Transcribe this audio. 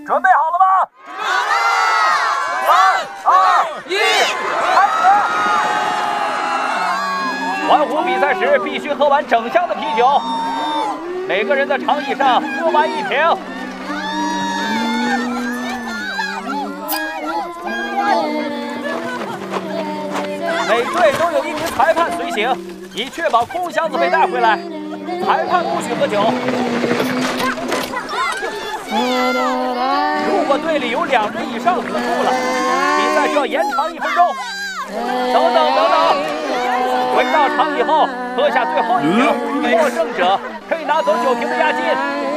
准备好了吗？3、2、1，开始！环湖比赛时必须喝完整箱的啤酒，每个人的长椅上各买1瓶。每队都有1名裁判随行，以确保空箱子被带回来。裁判不许喝酒。如果队里有2人以上喝吐了，比赛就要延长1分钟。等等，回到场以后喝下最后1瓶，获胜者可以拿走9瓶的押金。